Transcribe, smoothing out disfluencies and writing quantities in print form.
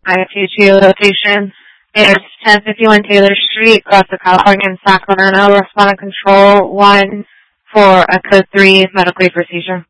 522 location. It's 1051 Taylor Street, Costa, California, in Sacramento. Respond to control 1 for a code 3 medical procedure.